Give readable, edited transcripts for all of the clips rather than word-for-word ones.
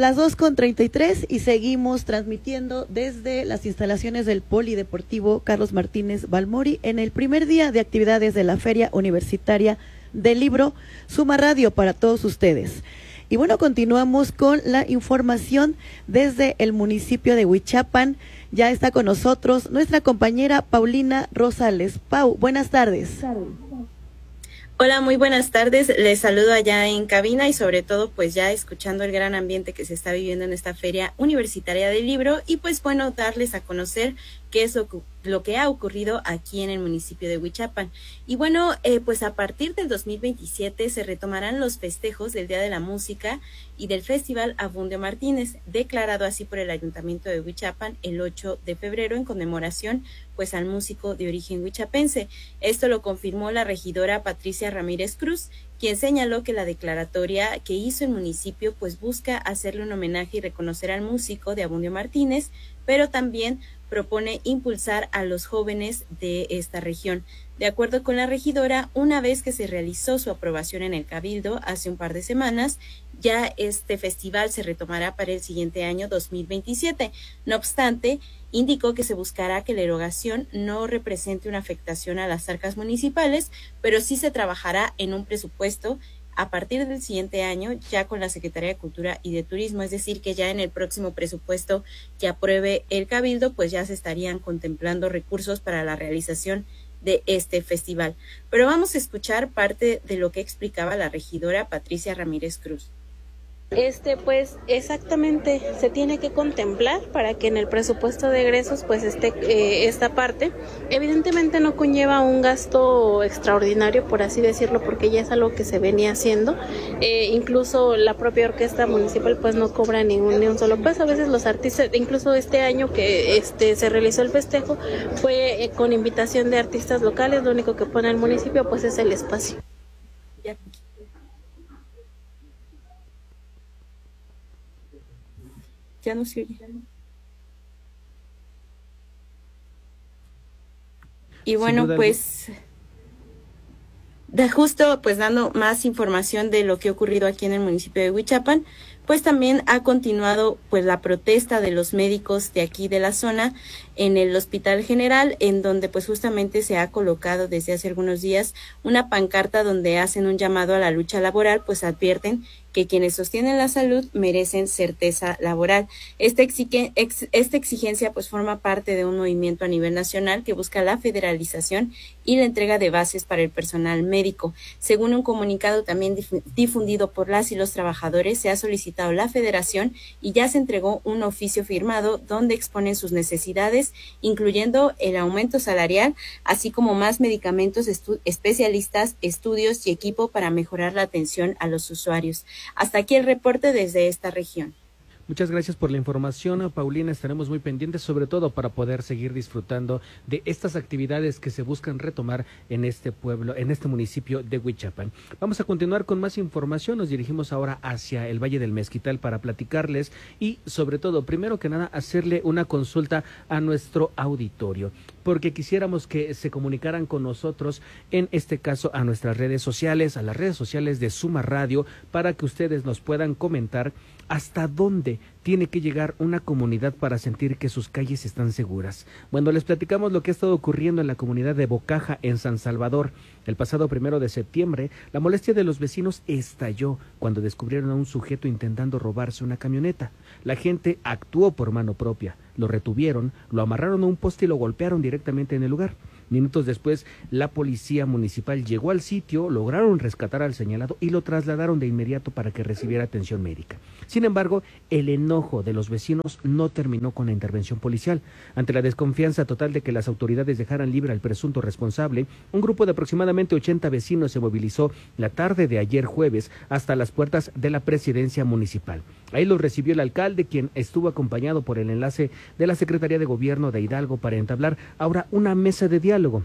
Las 2:33 y seguimos transmitiendo desde las instalaciones del Polideportivo Carlos Martínez Balmori en el primer día de actividades de la Feria Universitaria del Libro, Suma Radio para todos ustedes. Y bueno, continuamos con la información desde el municipio de Huichapan. Ya está con nosotros nuestra compañera Paulina Rosales. Pau, buenas tardes. Hola, muy buenas tardes. Les saludo allá en cabina y sobre todo pues ya escuchando el gran ambiente que se está viviendo en esta Feria Universitaria del Libro y pues bueno, darles a conocer qué es lo que ha ocurrido aquí en el municipio de Huichapan. Y bueno, pues a partir del 2027 se retomarán los festejos del Día de la Música y del Festival Abundio Martínez, declarado así por el Ayuntamiento de Huichapan el 8 de febrero en conmemoración pues al músico de origen huichapense. Esto lo confirmó la regidora Patricia Ramírez Cruz, quien señaló que la declaratoria que hizo el municipio pues busca hacerle un homenaje y reconocer al músico de Abundio Martínez, pero también propone impulsar a los jóvenes de esta región. De acuerdo con la regidora, una vez que se realizó su aprobación en el Cabildo hace un par de semanas, ya este festival se retomará para el siguiente año 2027. No obstante, indicó que se buscará que la erogación no represente una afectación a las arcas municipales, pero sí se trabajará en un presupuesto a partir del siguiente año ya con la Secretaría de Cultura y de Turismo, es decir, que ya en el próximo presupuesto que apruebe el Cabildo, pues ya se estarían contemplando recursos para la realización de este festival. Pero vamos a escuchar parte de lo que explicaba la regidora Patricia Ramírez Cruz. Pues exactamente se tiene que contemplar para que en el presupuesto de egresos pues esté esta parte. Evidentemente no conlleva un gasto extraordinario, por así decirlo, porque ya es algo que se venía haciendo. Incluso la propia orquesta municipal pues no cobra ni un solo peso. A veces los artistas, incluso este año que se realizó el festejo fue con invitación de artistas locales. Lo único que pone el municipio pues es el espacio. Ya no se oye. Y bueno, pues justo pues dando más información de lo que ha ocurrido aquí en el municipio de Huichapan, pues también ha continuado pues la protesta de los médicos de aquí de la zona en el Hospital General, en donde pues justamente se ha colocado desde hace algunos días una pancarta donde hacen un llamado a la lucha laboral, pues advierten que quienes sostienen la salud merecen certeza laboral. Esta exigencia pues forma parte de un movimiento a nivel nacional que busca la federalización y la entrega de bases para el personal médico. Según un comunicado también difundido por las y los trabajadores, se ha solicitado la federación y ya se entregó un oficio firmado donde exponen sus necesidades, incluyendo el aumento salarial, así como más medicamentos, especialistas, estudios y equipo para mejorar la atención a los usuarios. Hasta aquí el reporte desde esta región. Muchas gracias por la información, Paulina. Estaremos muy pendientes, sobre todo para poder seguir disfrutando de estas actividades que se buscan retomar en este pueblo, en este municipio de Huichapan. Vamos a continuar con más información. Nos dirigimos ahora hacia el Valle del Mezquital para platicarles y, sobre todo, primero que nada, hacerle una consulta a nuestro auditorio, porque quisiéramos que se comunicaran con nosotros, en este caso a nuestras redes sociales, a las redes sociales de Suma Radio, para que ustedes nos puedan comentar hasta dónde tiene que llegar una comunidad para sentir que sus calles están seguras. Bueno, les platicamos lo que ha estado ocurriendo en la comunidad de Bocaja, en San Salvador. El pasado 1 de septiembre, la molestia de los vecinos estalló cuando descubrieron a un sujeto intentando robarse una camioneta. La gente actuó por mano propia, lo retuvieron, lo amarraron a un poste y lo golpearon directamente en el lugar. Minutos después, la policía municipal llegó al sitio, lograron rescatar al señalado y lo trasladaron de inmediato para que recibiera atención médica. Sin embargo, el enojo de los vecinos no terminó con la intervención policial. Ante la desconfianza total de que las autoridades dejaran libre al presunto responsable, un grupo de aproximadamente 80 vecinos se movilizó la tarde de ayer jueves hasta las puertas de la presidencia municipal. Ahí los recibió el alcalde, quien estuvo acompañado por el enlace de la Secretaría de Gobierno de Hidalgo para entablar ahora una mesa de diálogo.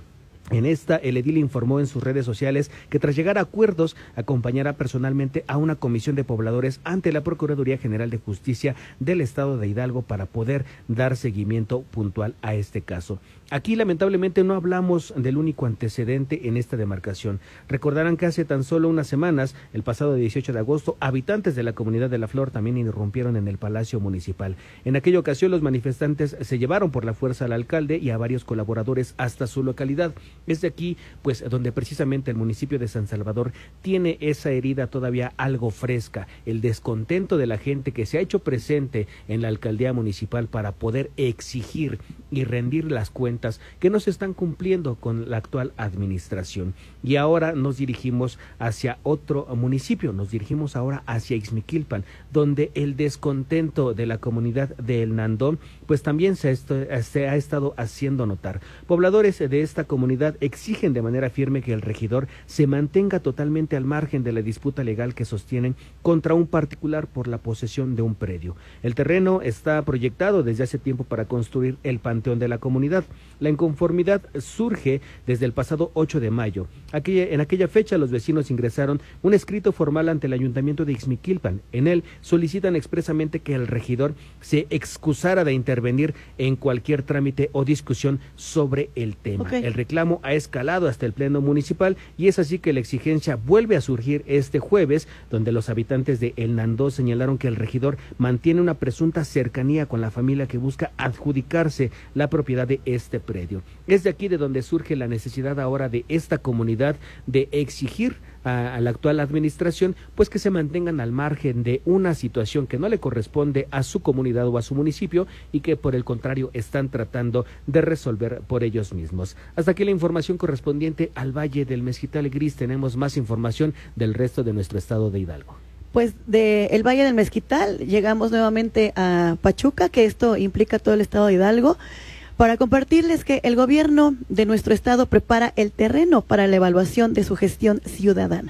En esta, el edil informó en sus redes sociales que tras llegar a acuerdos, acompañará personalmente a una comisión de pobladores ante la Procuraduría General de Justicia del Estado de Hidalgo para poder dar seguimiento puntual a este caso. Aquí lamentablemente no hablamos del único antecedente en esta demarcación. Recordarán que hace tan solo unas semanas, el pasado 18 de agosto, habitantes de la comunidad de La Flor también irrumpieron en el Palacio Municipal. En aquella ocasión los manifestantes se llevaron por la fuerza al alcalde y a varios colaboradores hasta su localidad. Es de aquí, pues, donde precisamente el municipio de San Salvador tiene esa herida todavía algo fresca, el descontento de la gente que se ha hecho presente en la alcaldía municipal para poder exigir y rendir las cuentas que no se están cumpliendo con la actual administración. Y ahora nos dirigimos hacia otro municipio, nos dirigimos ahora hacia Ixmiquilpan, donde el descontento de la comunidad de El Nandón pues también se ha estado haciendo notar. Pobladores de esta comunidad exigen de manera firme que el regidor se mantenga totalmente al margen de la disputa legal que sostienen contra un particular por la posesión de un predio. El terreno está proyectado desde hace tiempo para construir el panteón de la comunidad. La inconformidad surge desde el pasado 8 de mayo. En aquella fecha los vecinos ingresaron un escrito formal ante el ayuntamiento de Ixmiquilpan. En él solicitan expresamente que el regidor se excusara de intervenir en cualquier trámite o discusión sobre el tema. El reclamo ha escalado hasta el pleno municipal y es así que la exigencia vuelve a surgir este jueves, donde los habitantes de El Nandó señalaron que el regidor mantiene una presunta cercanía con la familia que busca adjudicarse la propiedad de este predio. Es de aquí de donde surge la necesidad ahora de esta comunidad de exigir a la actual administración pues que se mantengan al margen de una situación que no le corresponde a su comunidad o a su municipio y que por el contrario están tratando de resolver por ellos mismos. Hasta aquí la información correspondiente al Valle del Mezquital. Gris, tenemos más información del resto de nuestro estado de Hidalgo. Pues del Valle del Mezquital llegamos nuevamente a Pachuca, que esto implica todo el estado de Hidalgo, para compartirles que el gobierno de nuestro estado prepara el terreno para la evaluación de su gestión ciudadana.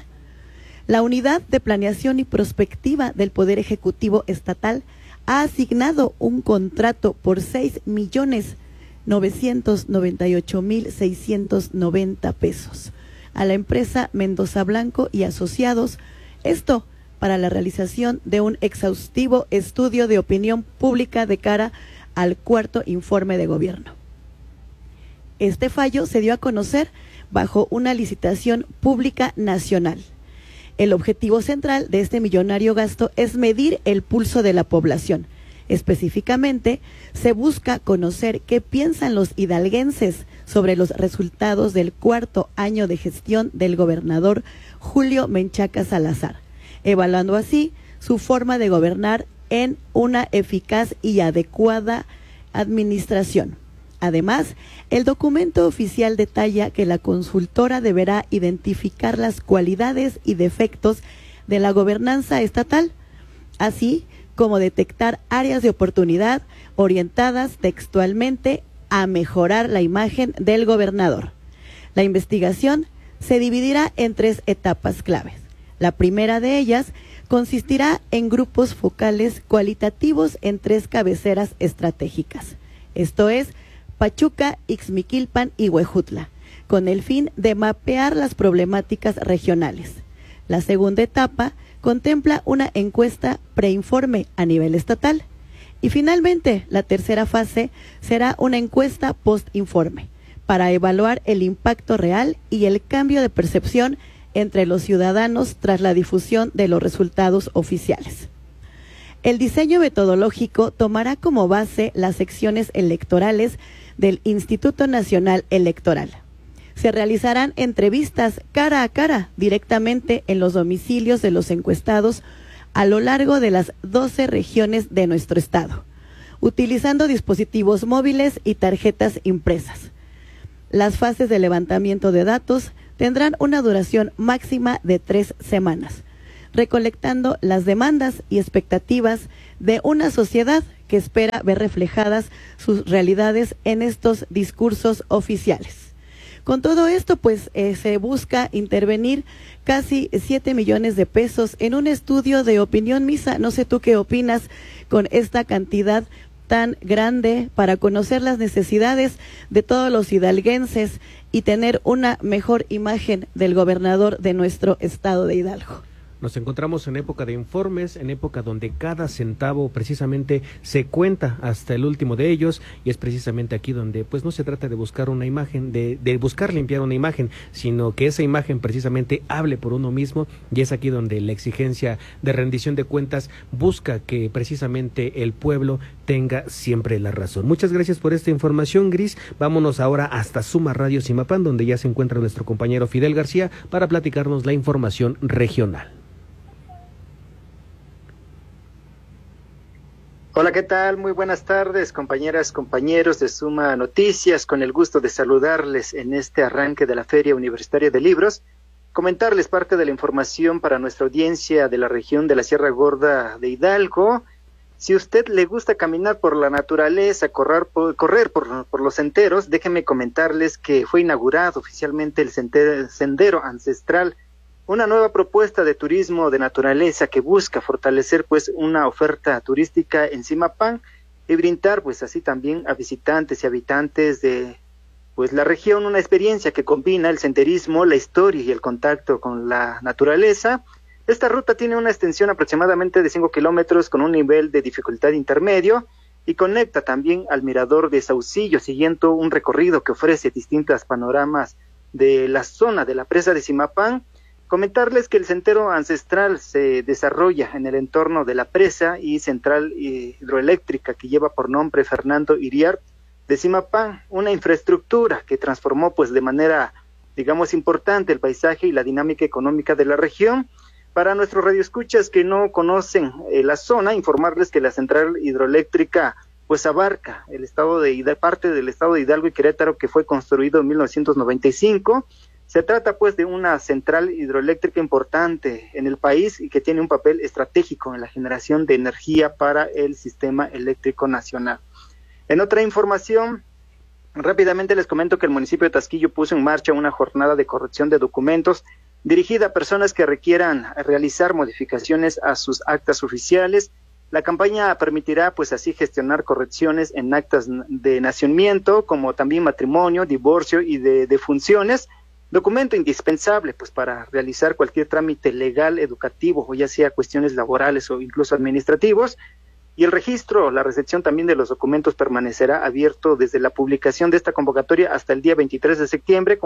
La Unidad de Planeación y Prospectiva del Poder Ejecutivo Estatal ha asignado un contrato por 6.998.690 pesos a la empresa Mendoza Blanco y Asociados, esto para la realización de un exhaustivo estudio de opinión pública de cara al cuarto informe de gobierno. Este fallo se dio a conocer bajo una licitación pública nacional. El objetivo central de este millonario gasto es medir el pulso de la población. Específicamente, se busca conocer qué piensan los hidalguenses sobre los resultados del cuarto año de gestión del gobernador Julio Menchaca Salazar, evaluando así su forma de gobernar en una eficaz y adecuada administración. Además, el documento oficial detalla que la consultora deberá identificar las cualidades y defectos de la gobernanza estatal, así como detectar áreas de oportunidad orientadas textualmente a mejorar la imagen del gobernador. La investigación se dividirá en 3 etapas claves. La primera de ellas consistirá en grupos focales cualitativos en 3 cabeceras estratégicas, esto es Pachuca, Ixmiquilpan y Huejutla, con el fin de mapear las problemáticas regionales. La segunda etapa contempla una encuesta preinforme a nivel estatal y finalmente la tercera fase será una encuesta postinforme para evaluar el impacto real y el cambio de percepción entre los ciudadanos tras la difusión de los resultados oficiales. El diseño metodológico tomará como base las secciones electorales del Instituto Nacional Electoral. Se realizarán entrevistas cara a cara directamente en los domicilios de los encuestados a lo largo de las 12 regiones de nuestro estado, utilizando dispositivos móviles y tarjetas impresas. Las fases de levantamiento de datos tendrán una duración máxima de 3 semanas, recolectando las demandas y expectativas de una sociedad que espera ver reflejadas sus realidades en estos discursos oficiales. Con todo esto, pues se busca intervenir casi 7 millones de pesos en un estudio de opinión. Misa, no sé tú qué opinas con esta cantidad tan grande para conocer las necesidades de todos los hidalguenses y tener una mejor imagen del gobernador de nuestro estado de Hidalgo. Nos encontramos en época de informes, en época donde cada centavo precisamente se cuenta hasta el último de ellos, y es precisamente aquí donde pues no se trata de buscar una imagen, de buscar limpiar una imagen, sino que esa imagen precisamente hable por uno mismo, y es aquí donde la exigencia de rendición de cuentas busca que precisamente el pueblo tenga siempre la razón. Muchas gracias por esta información, Gris. Vámonos ahora hasta Suma Radio Zimapán, donde ya se encuentra nuestro compañero Fidel García para platicarnos la información regional. Hola, ¿qué tal? Muy buenas tardes, compañeras, compañeros de Suma Noticias. Con el gusto de saludarles en este arranque de la Feria Universitaria de Libros. Comentarles parte de la información para nuestra audiencia de la región de la Sierra Gorda de Hidalgo. Si a usted le gusta caminar por la naturaleza, correr por los senderos, déjenme comentarles que fue inaugurado oficialmente el Sendero Ancestral, una nueva propuesta de turismo de naturaleza que busca fortalecer pues una oferta turística en Zimapán y brindar pues así también a visitantes y habitantes de pues la región una experiencia que combina el senderismo, la historia y el contacto con la naturaleza. Esta ruta tiene una extensión aproximadamente de 5 kilómetros con un nivel de dificultad intermedio y conecta también al mirador de Saucillo, siguiendo un recorrido que ofrece distintos panoramas de la zona de la presa de Zimapán. Comentarles que el Sendero Ancestral se desarrolla en el entorno de la presa y central hidroeléctrica que lleva por nombre Fernando Iriart de Zimapán, una infraestructura que transformó pues de manera, digamos, importante el paisaje y la dinámica económica de la región. Para nuestros radioescuchas que no conocen la zona, informarles que la central hidroeléctrica pues abarca el estado parte del estado de Hidalgo y Querétaro, que fue construido en 1995. Se trata pues de una central hidroeléctrica importante en el país y que tiene un papel estratégico en la generación de energía para el sistema eléctrico nacional. En otra información, rápidamente les comento que el municipio de Taxquillo puso en marcha una jornada de corrección de documentos dirigida a personas que requieran realizar modificaciones a sus actas oficiales. La campaña permitirá pues así gestionar correcciones en actas de nacimiento, como también matrimonio, divorcio y de defunciones, documento indispensable pues para realizar cualquier trámite legal, educativo o ya sea cuestiones laborales o incluso administrativos. Y el registro, la recepción también de los documentos permanecerá abierto desde la publicación de esta convocatoria hasta el día 23 de septiembre.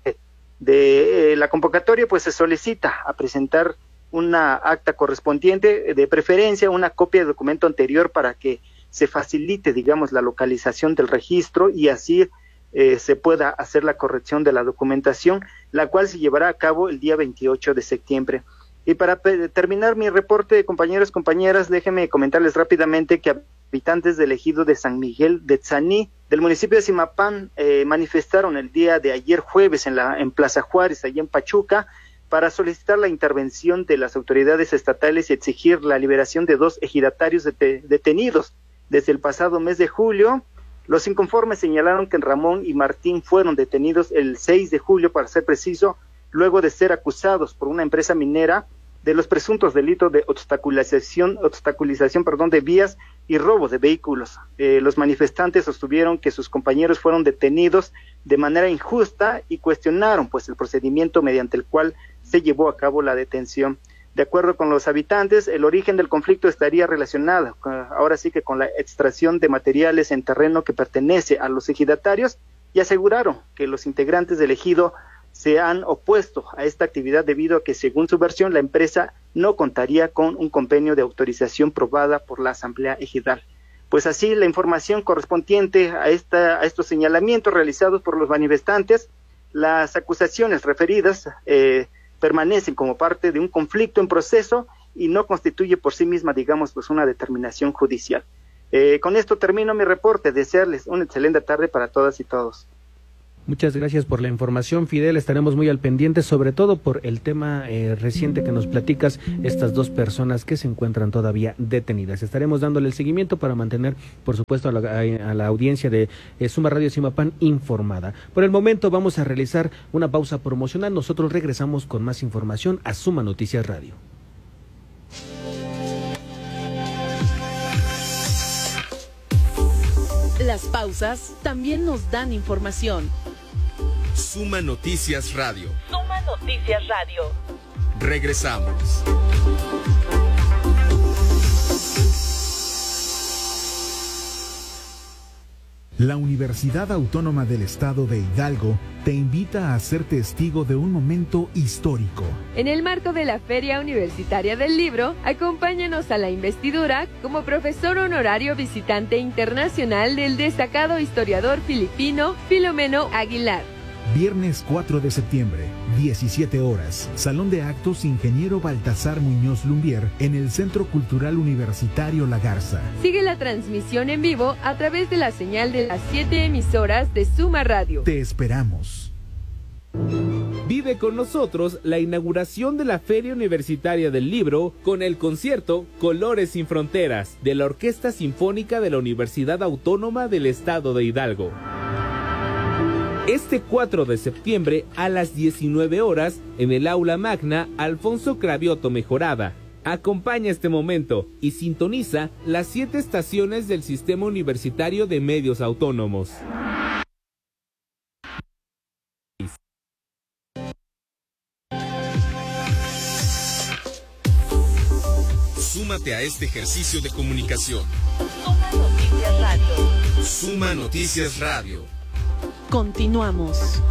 De la convocatoria pues se solicita a presentar una acta correspondiente, de preferencia una copia de documento anterior para que se facilite, digamos, la localización del registro y así se pueda hacer la corrección de la documentación, la cual se llevará a cabo el día 28 de septiembre. Y para terminar mi reporte, compañeros, compañeras, déjenme comentarles rápidamente que habitantes del ejido de San Miguel de Tzaní, del municipio de Zimapán, manifestaron el día de ayer jueves en Plaza Juárez, allí en Pachuca, para solicitar la intervención de las autoridades estatales y exigir la liberación de 2 ejidatarios detenidos desde el pasado mes de julio. Los inconformes señalaron que Ramón y Martín fueron detenidos el 6 de julio, para ser preciso, luego de ser acusados por una empresa minera de los presuntos delitos de obstaculización de vías y robo de vehículos. Los manifestantes sostuvieron que sus compañeros fueron detenidos de manera injusta y cuestionaron pues el procedimiento mediante el cual se llevó a cabo la detención. De acuerdo con los habitantes, el origen del conflicto estaría relacionado, ahora sí que con la extracción de materiales en terreno que pertenece a los ejidatarios, y aseguraron que los integrantes del ejido se han opuesto a esta actividad debido a que, según su versión, la empresa no contaría con un convenio de autorización probada por la Asamblea Ejidal. Pues así, la información correspondiente a estos señalamientos realizados por los manifestantes, las acusaciones referidas permanecen como parte de un conflicto en proceso y no constituye por sí misma, digamos, pues una determinación judicial. Con esto termino mi reporte. Desearles una excelente tarde para todas y todos. Muchas gracias por la información, Fidel. Estaremos muy al pendiente, sobre todo por el tema reciente que nos platicas, estas 2 personas que se encuentran todavía detenidas. Estaremos dándole el seguimiento para mantener, por supuesto, a la audiencia de Suma Radio Zimapán informada. Por el momento vamos a realizar una pausa promocional. Nosotros regresamos con más información a Suma Noticias Radio. Las pausas también nos dan información. Suma Noticias Radio. Suma Noticias Radio. Regresamos. La Universidad Autónoma del Estado de Hidalgo te invita a ser testigo de un momento histórico. En el marco de la Feria Universitaria del Libro, acompáñanos a la investidura como profesor honorario visitante internacional del destacado historiador filipino Filomeno Aguilar. Viernes 4 de septiembre, 17 horas, Salón de Actos Ingeniero Baltasar Muñoz Lumbier, en el Centro Cultural Universitario La Garza. Sigue la transmisión en vivo a través de la señal de las 7 emisoras de Suma Radio. Te esperamos. Vive con nosotros la inauguración de la Feria Universitaria del Libro con el concierto Colores sin Fronteras de la Orquesta Sinfónica de la Universidad Autónoma del Estado de Hidalgo. Este 4 de septiembre a las 19 horas en el Aula Magna Alfonso Cravioto Mejorada. Acompaña este momento y sintoniza las 7 estaciones del Sistema Universitario de Medios Autónomos. Súmate a este ejercicio de comunicación. Suma Noticias Radio. Suma Noticias Radio. Continuamos.